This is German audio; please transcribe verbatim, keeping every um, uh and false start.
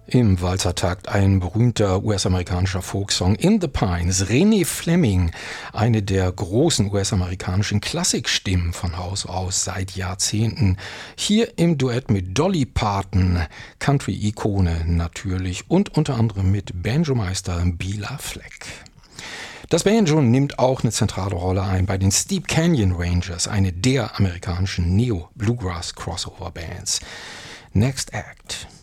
Im Walzertakt ein berühmter U S-amerikanischer Folksong In the Pines. Renee Fleming, eine der großen U S-amerikanischen Klassikstimmen von Haus aus seit Jahrzehnten. Hier im Duett mit Dolly Parton, Country-Ikone natürlich und unter anderem mit Banjo-Meister Bela Fleck. Das Banjo nimmt auch eine zentrale Rolle ein bei den Steep Canyon Rangers, eine der amerikanischen Neo-Bluegrass-Crossover-Bands. Next Act.